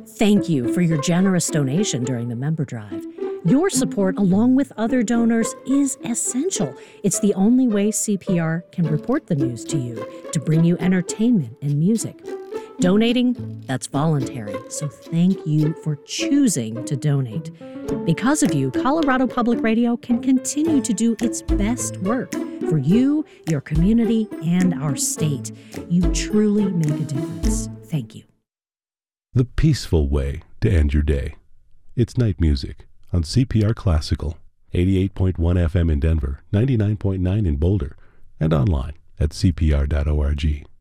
Thank you for your generous donation during the member drive. Your support, along with other donors, is essential. It's the only way CPR can report the news to you, to bring you entertainment and music. Donating, that's voluntary, so thank you for choosing to donate. Because of you, Colorado Public Radio can continue to do its best work for you, your community, and our state. You truly make a difference. Thank you. The peaceful way to end your day. It's night music on CPR Classical, 88.1 FM in Denver, 99.9 in Boulder, and online at cpr.org.